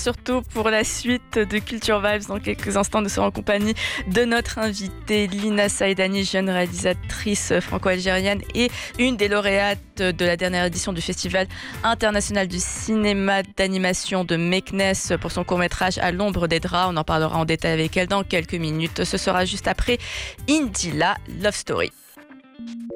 surtout pour la suite de Culture Vibes. Dans quelques instants, nous serons en compagnie de notre invitée Lina Saïdani, jeune réalisatrice franco-algérienne et une des lauréates de la dernière édition du Festival international du cinéma d'animation de Meknes pour son court-métrage À l'ombre des draps. On en parlera en détail avec elle dans quelques minutes. Ce sera juste après Indila Love Story.